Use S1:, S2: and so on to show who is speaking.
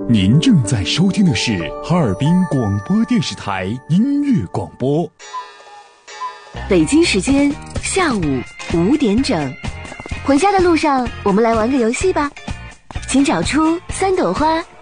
S1: 您正在收听的是哈尔滨广播电视台音乐广播。
S2: 北京时间下午5点整，回家的路上，我们来玩个游戏吧。请找出3朵花